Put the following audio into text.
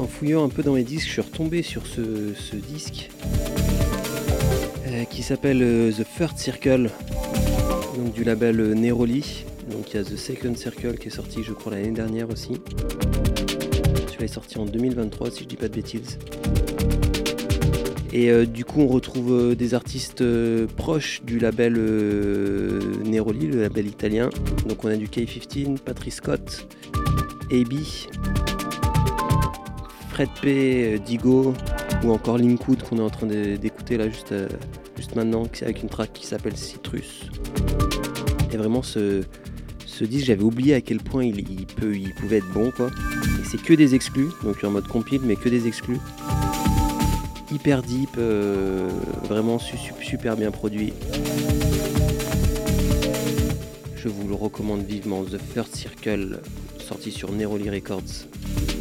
En fouillant un peu dans mes disques, je suis retombé sur ce disque qui s'appelle The Third Circle, donc du label Neroli. Donc il y a The Second Circle qui est sorti je crois l'année dernière aussi. Celui-là est sorti en 2023 si je dis pas de bêtises. Et du coup on retrouve des artistes proches du label Neroli, le label italien. Donc on a du K15, Patrice Scott, AB, Fred P, Digo ou encore Linkwood qu'on est en train d'écouter là juste maintenant avec une track qui s'appelle Citrus. Et vraiment ce disque, j'avais oublié à quel point il pouvait être bon quoi. Et c'est que des exclus, donc en mode compile mais que des exclus. Hyper deep, vraiment super bien produit. Je vous le recommande vivement, The Third Circle, sorti sur Neroli Records.